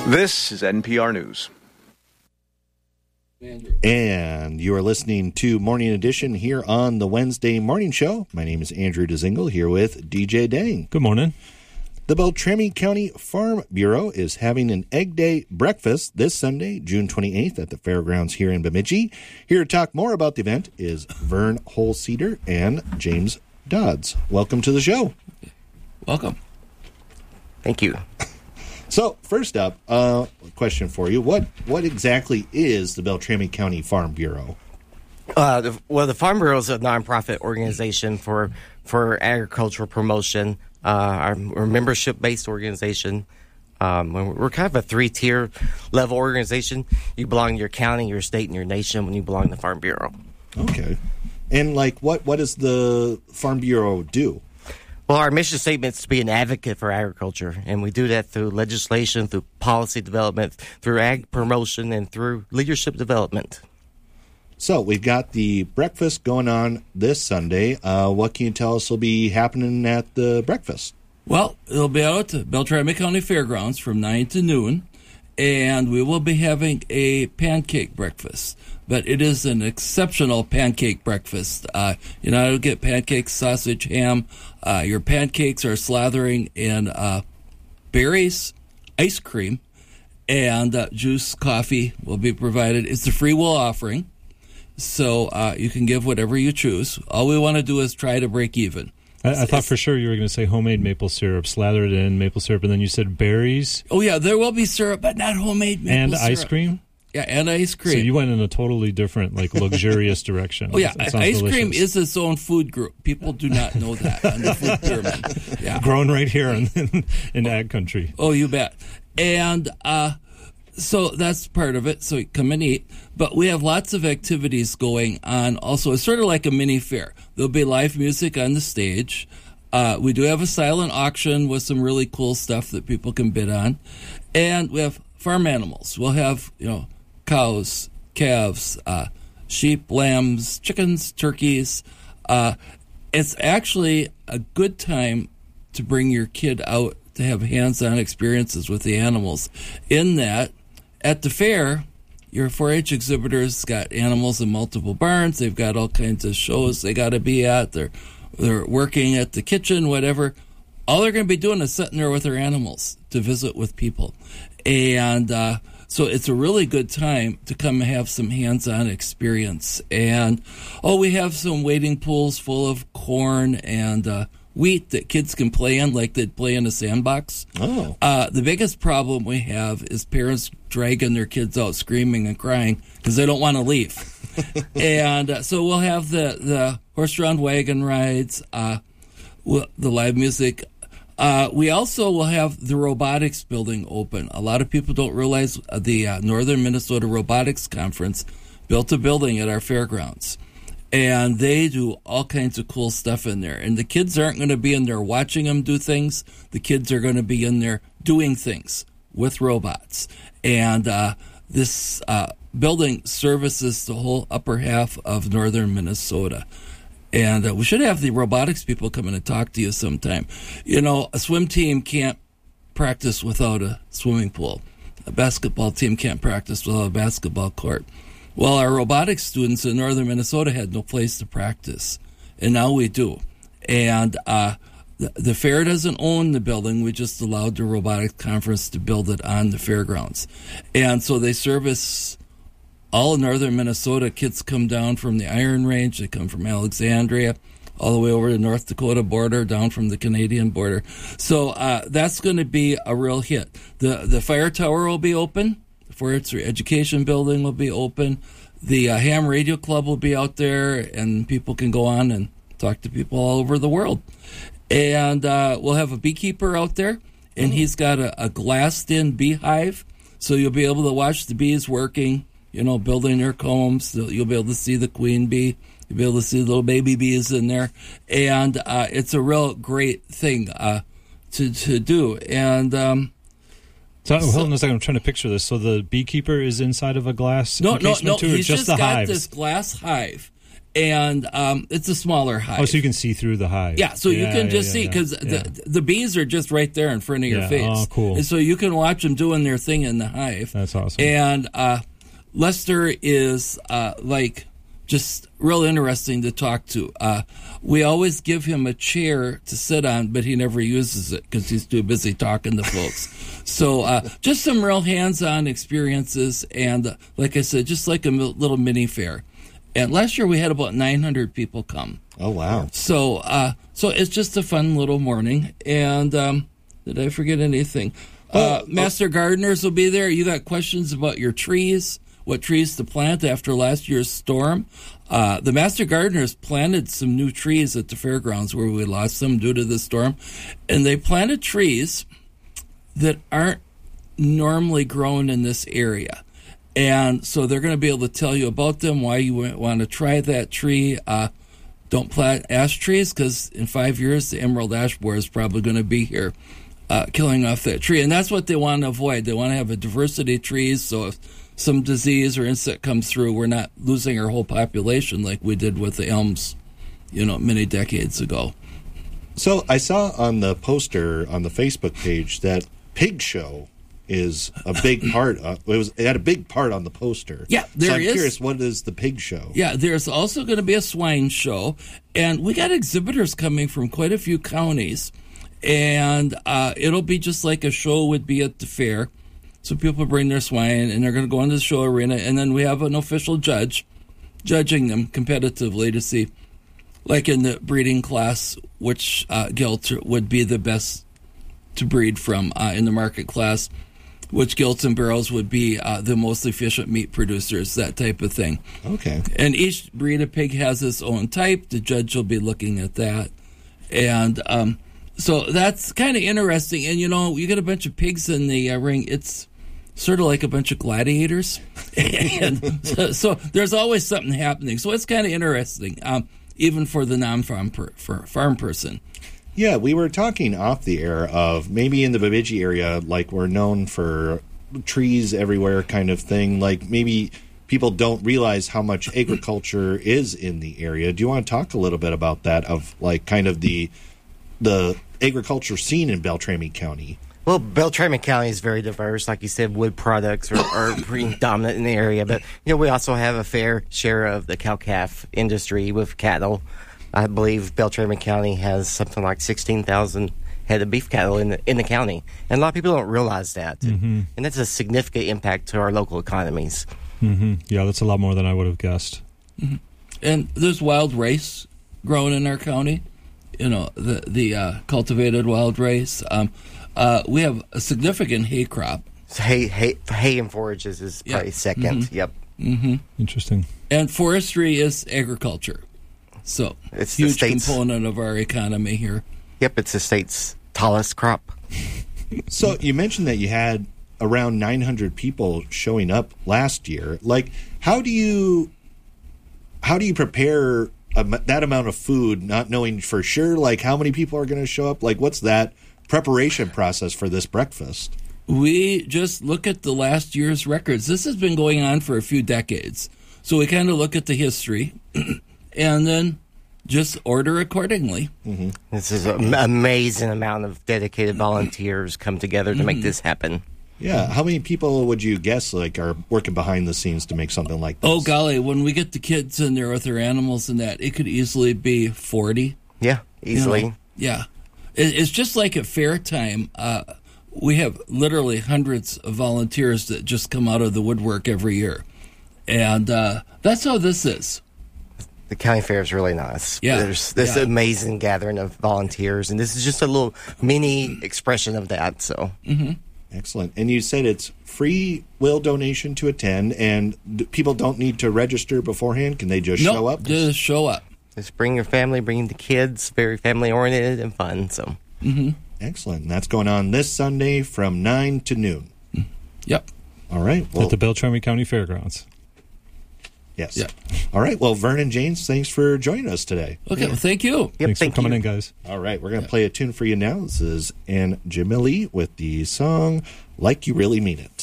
This is NPR News. And you are listening to Morning Edition here on the Wednesday Morning Show. My name is Andrew Dezingle, here with DJ Dang. Good morning. The Beltrami County Farm Bureau is having an Egg Day breakfast this Sunday, June 28th at the fairgrounds here in Bemidji. Here to talk more about the event is Vern Holceder and James Dodds. Welcome to the show. Welcome. Thank you. So, first up, a question for you. What exactly is the Beltrami County Farm Bureau? The Farm Bureau is a nonprofit organization for agricultural promotion. We're a membership-based organization. We're kind of a three-tier level organization. You belong to your county, your state, and your nation when you belong to the Farm Bureau. Okay. And, what does the Farm Bureau do? Well, our mission statement is to be an advocate for agriculture, and we do that through legislation, through policy development, through ag promotion, and through leadership development. So we've got the breakfast going on this Sunday. What can you tell us will be happening at the breakfast? Well, it'll be out at the Beltrami County Fairgrounds from 9 to noon, and we will be having a pancake breakfast. But it is an exceptional pancake breakfast. You'll get pancakes, sausage, ham. Your pancakes are slathering in berries, ice cream, and juice, coffee will be provided. It's a free will offering, so you can give whatever you choose. All we want to do is try to break even. I thought for sure you were going to say homemade maple syrup, slathered in maple syrup, and then you said berries. Oh, yeah, there will be syrup, but not homemade maple syrup. And ice cream? Yeah, and ice cream. So you went in a totally different, luxurious direction. Oh, yeah, ice delicious. Cream is its own food group. People do not know that on the food pyramid. Yeah. Grown right here in ag country. Oh, you bet. And so that's part of it, so you come and eat. But we have lots of activities going on also. It's sort of like a mini fair. There'll be live music on the stage. We do have a silent auction with some really cool stuff that people can bid on. And we have farm animals. We'll have, cows, calves, sheep, lambs, chickens, turkeys. It's actually a good time to bring your kid out to have hands-on experiences with the animals. In that, at the fair, your 4-H exhibitors got animals in multiple barns. They've got all kinds of shows they got to be at. They're working at the kitchen, whatever. All they're going to be doing is sitting there with their animals to visit with people. And so it's a really good time to come and have some hands-on experience. And, we have some wading pools full of corn and wheat that kids can play in like they'd play in a sandbox. Oh. The biggest problem we have is parents dragging their kids out screaming and crying because they don't want to leave. And so we'll have the horse-drawn wagon rides, the live music. We also will have the robotics building open. A lot of people don't realize the Northern Minnesota Robotics Conference built a building at our fairgrounds. And they do all kinds of cool stuff in there. And the kids aren't going to be in there watching them do things. The kids are going to be in there doing things with robots. And this building services the whole upper half of northern Minnesota. And we should have the robotics people come in and talk to you sometime. A swim team can't practice without a swimming pool. A basketball team can't practice without a basketball court. Well, our robotics students in northern Minnesota had no place to practice, and now we do. And the fair doesn't own the building. We just allowed the robotics conference to build it on the fairgrounds. And so they service all of northern Minnesota. Kids come down from the Iron Range. They come from Alexandria, all the way over the North Dakota border, down from the Canadian border. So that's going to be a real hit. The fire tower will be open. For its education building will be open. The Ham Radio Club will be out there, and people can go on and talk to people all over the world. And we'll have a beekeeper out there, and he's got a glassed-in beehive, so you'll be able to watch the bees working, building their combs. You'll be able to see the queen bee. You'll be able to see the little baby bees in there. And it's a real great thing to do. And So hold on a second. I'm trying to picture this. So the beekeeper is inside of a glass No. too, He's just the got hives? this glass hive, and it's a smaller hive. Oh, so you can see through the hive. Yeah, so you can just see, because the bees are just right there in front of your face. Oh, cool. And so you can watch them doing their thing in the hive. That's awesome. And Lester is just real interesting to talk to. We always give him a chair to sit on, but he never uses it because he's too busy talking to folks. So just some real hands-on experiences, and like I said, just like a little mini fair. And last year we had about 900 people come. Oh, wow. So so it's just a fun little morning. And did I forget anything? Master gardeners will be there. You got questions about your trees, what trees to plant after last year's storm. The Master Gardeners planted some new trees at the fairgrounds where we lost them due to the storm. And they planted trees that aren't normally grown in this area. And so they're going to be able to tell you about them, why you want to try that tree. Don't plant ash trees, because in 5 years, the emerald ash borer is probably going to be here killing off that tree. And that's what they want to avoid. They want to have a diversity of trees, so if some disease or insect comes through, we're not losing our whole population like we did with the elms, many decades ago. So I saw on the poster on the Facebook page that Pig Show is a big part. It had a big part on the poster. Yeah, there I'm is. curious, what is the Pig Show? Yeah, there's also going to be a swine show, and we got exhibitors coming from quite a few counties, and it'll be just like a show would be at the fair. So people bring their swine, and they're going to go into the show arena, and then we have an official judge judging them competitively to see, like in the breeding class, which gilt would be the best to breed from in the market class, which gilts and barrels would be the most efficient meat producers, that type of thing. Okay. And each breed of pig has its own type. The judge will be looking at that. And so that's kind of interesting. And, you get a bunch of pigs in the ring. It's sort of like a bunch of gladiators. And so there's always something happening. So it's kind of interesting, even for the non-farm farm person. Yeah, we were talking off the air of maybe in the Bemidji area, like we're known for trees everywhere kind of thing. Like maybe people don't realize how much agriculture is in the area. Do you want to talk a little bit about that, of like kind of the agriculture scene in Beltrami County? Well, Beltrami County is very diverse. Like you said, wood products are pretty dominant in the area. But, we also have a fair share of the cow-calf industry with cattle. I believe Beltrami County has something like 16,000 head of beef cattle in the county. And a lot of people don't realize that. Mm-hmm. And that's a significant impact to our local economies. Mm-hmm. Yeah, that's a lot more than I would have guessed. Mm-hmm. And there's wild rice grown in our county, the cultivated wild rice. We have a significant hay crop. Hay and forages is probably second. Mm-hmm. Yep. Mm-hmm. Interesting. And forestry is agriculture. So it's huge component of our economy here. Yep, it's the state's tallest crop. So you mentioned that you had around 900 people showing up last year. Like, how do you prepare that amount of food, not knowing for sure, like, how many people are going to show up? Like, what's that preparation process for this breakfast? We just look at the last year's records. This has been going on for a few decades. So we kind of look at the history and then just order accordingly. Mm-hmm. This is an amazing amount of dedicated volunteers come together to make this happen. Yeah. How many people would you guess are working behind the scenes to make something like this? Oh, golly. When we get the kids in there with their animals and that, it could easily be 40. Yeah, easily. Yeah. It's just like at fair time. We have literally hundreds of volunteers that just come out of the woodwork every year. And that's how this is. The county fair is really nice. Yeah. There's this amazing gathering of volunteers, and this is just a little mini expression of that. So, Excellent. And you said it's free will donation to attend, and people don't need to register beforehand? Can they just show up? Just show up. Just bring your family, bring the kids. Very family-oriented and fun. So, Excellent. And that's going on this Sunday from 9 to noon. Yep. All right. Well, At the Beltrami County Fairgrounds. yes. Yeah. All right. Well, Vernon James, thanks for joining us today. Okay, well, thank you. yep, Thanks for coming in, guys. All right. We're going to play a tune for you now. This is Ann Jamili with the song Like You Really Mean It.